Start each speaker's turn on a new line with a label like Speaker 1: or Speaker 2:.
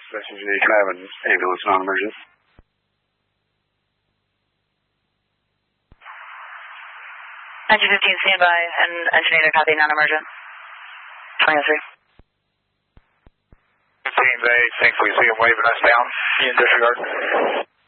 Speaker 1: SCG, can I have an ambulance non-emergent?
Speaker 2: Engine 15, stand by, and engineer to copy non-emergent. 23.
Speaker 3: 15, they think we see him waving us down in disregard.